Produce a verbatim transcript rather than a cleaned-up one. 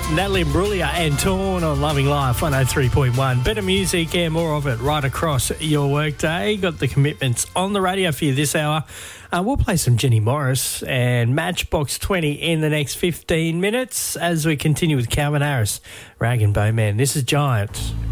Natalie Imbruglia and Torn on Loving Life one oh three point one. Better music and more of it right across your workday. Got the commitments on the radio for you this hour. Uh, we'll play some Jenny Morris and Matchbox twenty in the next fifteen minutes as we continue with Calvin Harris, Rag and Bowman. This is Giant.